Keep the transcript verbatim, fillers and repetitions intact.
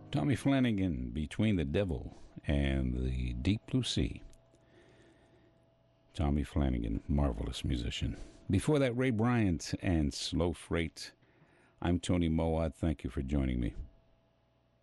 Tommy Flanagan, Between the Devil and the Deep Blue Sea. Tommy Flanagan, marvelous musician. Before that, Ray Bryant and Slow Freight. I'm Tony Mowatt. Thank you for joining me.